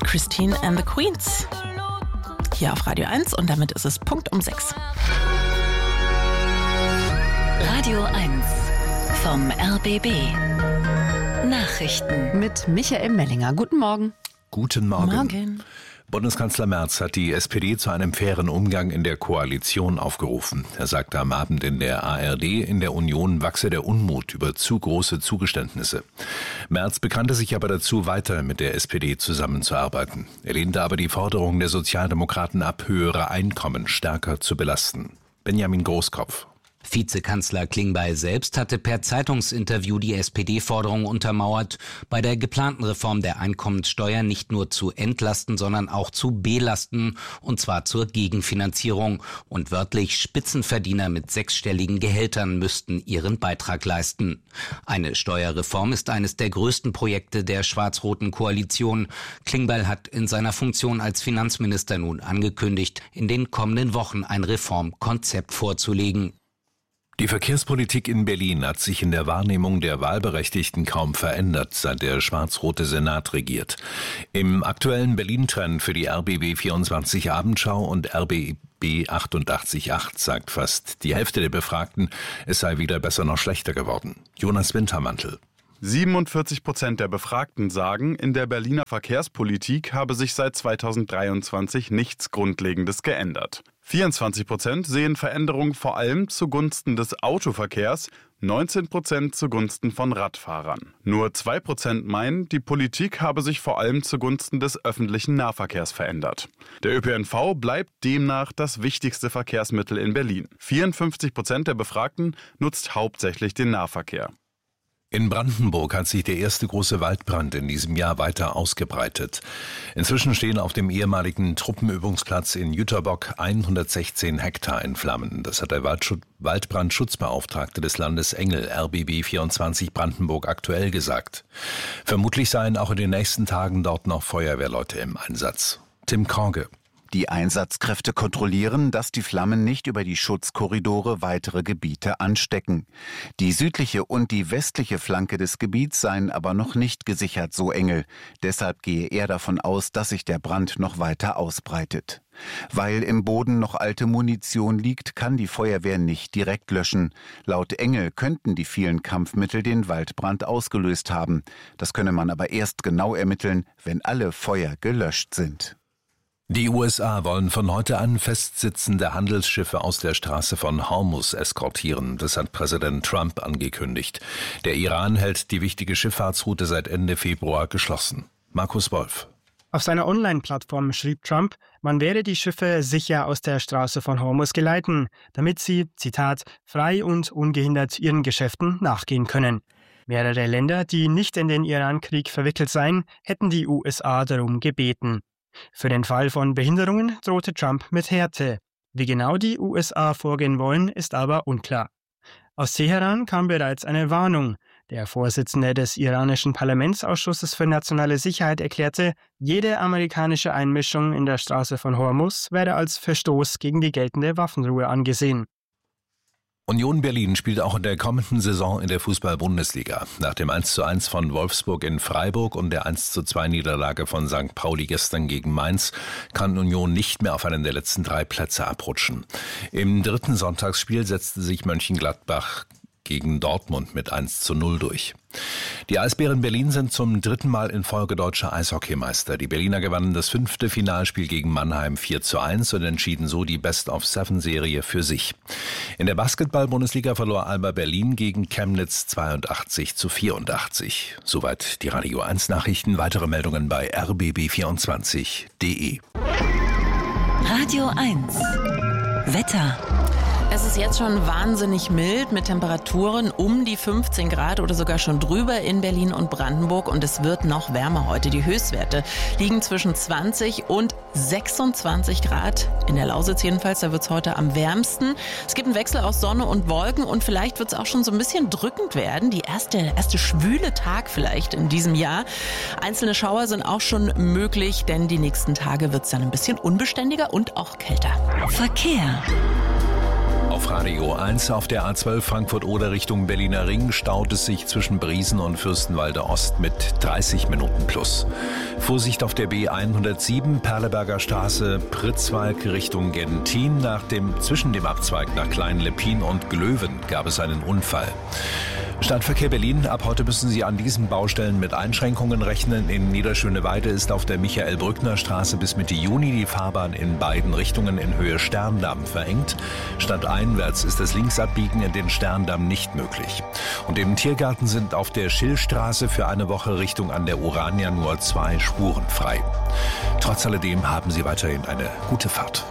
Christine and the Queens. Hier auf Radio 1 und damit ist es Punkt um 6. Radio 1 vom RBB. Nachrichten mit Michael Mellinger. Guten Morgen. Guten Morgen. Morgen. Bundeskanzler Merz hat die SPD zu einem fairen Umgang in der Koalition aufgerufen. Er sagte am Abend in der ARD, in der Union wachse der Unmut über zu große Zugeständnisse. Merz bekannte sich aber dazu, weiter mit der SPD zusammenzuarbeiten. Er lehnte aber die Forderung der Sozialdemokraten ab, höhere Einkommen stärker zu belasten. Benjamin Großkopf. Vizekanzler Klingbeil selbst hatte per Zeitungsinterview die SPD-Forderung untermauert, bei der geplanten Reform der Einkommenssteuer nicht nur zu entlasten, sondern auch zu belasten, und zwar zur Gegenfinanzierung. Und wörtlich Spitzenverdiener mit sechsstelligen Gehältern müssten ihren Beitrag leisten. Eine Steuerreform ist eines der größten Projekte der schwarz-roten Koalition. Klingbeil hat in seiner Funktion als Finanzminister nun angekündigt, in den kommenden Wochen ein Reformkonzept vorzulegen. Die Verkehrspolitik in Berlin hat sich in der Wahrnehmung der Wahlberechtigten kaum verändert, seit der schwarz-rote Senat regiert. Im aktuellen Berlin-Trend für die RBB 24 Abendschau und RBB 88.8 sagt fast die Hälfte der Befragten, es sei weder besser noch schlechter geworden. Jonas Wintermantel. 47% der Befragten sagen, in der Berliner Verkehrspolitik habe sich seit 2023 nichts Grundlegendes geändert. 24% sehen Veränderungen vor allem zugunsten des Autoverkehrs, 19% zugunsten von Radfahrern. Nur 2% meinen, die Politik habe sich vor allem zugunsten des öffentlichen Nahverkehrs verändert. Der ÖPNV bleibt demnach das wichtigste Verkehrsmittel in Berlin. 54% der Befragten nutzt hauptsächlich den Nahverkehr. In Brandenburg hat sich der erste große Waldbrand in diesem Jahr weiter ausgebreitet. Inzwischen stehen auf dem ehemaligen Truppenübungsplatz in Jüterbock 116 Hektar in Flammen. Das hat der Waldbrandschutzbeauftragte des Landes Engel, RBB 24 Brandenburg, aktuell gesagt. Vermutlich seien auch in den nächsten Tagen dort noch Feuerwehrleute im Einsatz. Tim Korge. Die Einsatzkräfte kontrollieren, dass die Flammen nicht über die Schutzkorridore weitere Gebiete anstecken. Die südliche und die westliche Flanke des Gebiets seien aber noch nicht gesichert, so Engel. Deshalb gehe er davon aus, dass sich der Brand noch weiter ausbreitet. Weil im Boden noch alte Munition liegt, kann die Feuerwehr nicht direkt löschen. Laut Engel könnten die vielen Kampfmittel den Waldbrand ausgelöst haben. Das könne man aber erst genau ermitteln, wenn alle Feuer gelöscht sind. Die USA wollen von heute an festsitzende Handelsschiffe aus der Straße von Hormuz eskortieren. Das hat Präsident Trump angekündigt. Der Iran hält die wichtige Schifffahrtsroute seit Ende Februar geschlossen. Markus Wolf. Auf seiner Online-Plattform schrieb Trump, man werde die Schiffe sicher aus der Straße von Hormuz geleiten, damit sie, Zitat, frei und ungehindert ihren Geschäften nachgehen können. Mehrere Länder, die nicht in den Iran-Krieg verwickelt seien, hätten die USA darum gebeten. Für den Fall von Behinderungen drohte Trump mit Härte. Wie genau die USA vorgehen wollen, ist aber unklar. Aus Teheran kam bereits eine Warnung. Der Vorsitzende des iranischen Parlamentsausschusses für nationale Sicherheit erklärte, jede amerikanische Einmischung in der Straße von Hormuz werde als Verstoß gegen die geltende Waffenruhe angesehen. Union Berlin spielt auch in der kommenden Saison in der Fußball-Bundesliga. Nach dem 1:1 von Wolfsburg in Freiburg und der 1:2-Niederlage von St. Pauli gestern gegen Mainz kann Union nicht mehr auf einen der letzten 3 Plätze abrutschen. Im dritten Sonntagsspiel setzte sich Mönchengladbach gegen Dortmund mit 1:0 durch. Die Eisbären Berlin sind zum 3. Mal in Folge deutscher Eishockeymeister. Die Berliner gewannen das 5. Finalspiel gegen Mannheim 4:1 und entschieden so die Best-of-7-Serie für sich. In der Basketball-Bundesliga verlor Alba Berlin gegen Chemnitz 82:84. Soweit die Radio 1 Nachrichten. Weitere Meldungen bei rbb24.de. Radio 1 Wetter. Es ist jetzt schon wahnsinnig mild mit Temperaturen um die 15 Grad oder sogar schon drüber in Berlin und Brandenburg und es wird noch wärmer heute. Die Höchstwerte liegen zwischen 20 und 26 Grad. In der Lausitz jedenfalls, da wird es heute am wärmsten. Es gibt einen Wechsel aus Sonne und Wolken und vielleicht wird es auch schon so ein bisschen drückend werden. Die erste schwüle Tag vielleicht in diesem Jahr. Einzelne Schauer sind auch schon möglich, denn die nächsten Tage wird es dann ein bisschen unbeständiger und auch kälter. Verkehr. Auf Radio 1 auf der A12 Frankfurt-Oder Richtung Berliner Ring staut es sich zwischen Briesen und Fürstenwalde Ost mit 30 Minuten plus. Vorsicht auf der B107, Perleberger Straße, Pritzwalk Richtung Gentin. Zwischen dem Abzweig nach Klein-Leppin und Glöwen gab es einen Unfall. Stadtverkehr Berlin. Ab heute müssen Sie an diesen Baustellen mit Einschränkungen rechnen. In Niederschöneweide ist auf der Michael-Brückner-Straße bis Mitte Juni die Fahrbahn in beiden Richtungen in Höhe Sterndamm verengt. Stadteinwärts ist das Linksabbiegen in den Sterndamm nicht möglich. Und im Tiergarten sind auf der Schillstraße für eine Woche Richtung an der Urania nur 2 Spuren frei. Trotz alledem haben Sie weiterhin eine gute Fahrt.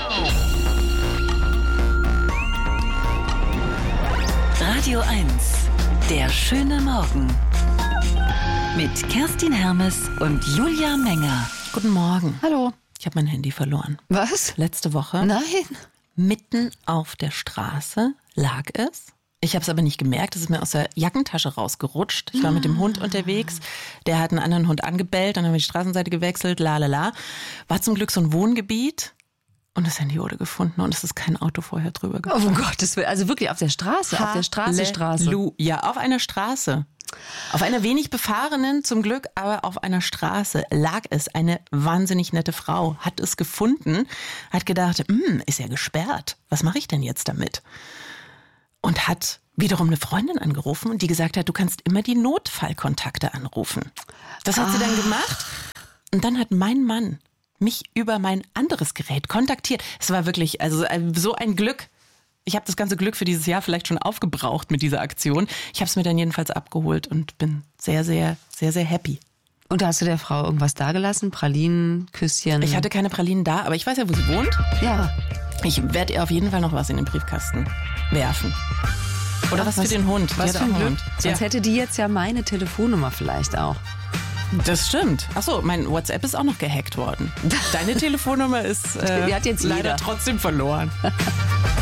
Radio 1, der schöne Morgen. Mit Kerstin Hermes und Julia Menger. Guten Morgen. Hallo. Ich habe mein Handy verloren. Was? Letzte Woche. Nein. Mitten auf der Straße lag es. Ich habe es aber nicht gemerkt. Es ist mir aus der Jackentasche rausgerutscht. Ich war mit dem Hund unterwegs. Der hat einen anderen Hund angebellt. Dann haben wir die Straßenseite gewechselt. War zum Glück so ein Wohngebiet. Und das Handy wurde gefunden und es ist kein Auto vorher drüber gefahren. Oh Gottes Willen, also wirklich auf der Straße, auf der Straße. Ja, auf einer Straße. Auf einer wenig befahrenen, zum Glück, aber auf einer Straße lag es. Eine wahnsinnig nette Frau hat es gefunden, hat gedacht, ist ja gesperrt. Was mache ich denn jetzt damit? Und hat wiederum eine Freundin angerufen und die gesagt hat, du kannst immer die Notfallkontakte anrufen. Das hat sie dann gemacht und dann hat mein Mann mich über mein anderes Gerät kontaktiert. Es war wirklich so ein Glück. Ich habe das ganze Glück für dieses Jahr vielleicht schon aufgebraucht mit dieser Aktion. Ich habe es mir dann jedenfalls abgeholt und bin sehr, sehr, sehr, sehr happy. Und hast du der Frau irgendwas dagelassen? Pralinen, Küsschen? Ich hatte keine Pralinen da, aber ich weiß ja, wo sie wohnt. Ja. Ich werde ihr auf jeden Fall noch was in den Briefkasten werfen. Oder was für den Hund. Was für ein Glück. Sonst Ja. hätte die jetzt ja meine Telefonnummer vielleicht auch. Das stimmt. Achso, mein WhatsApp ist auch noch gehackt worden. Deine Telefonnummer ist Die hat jetzt leider jeder. trotzdem verloren.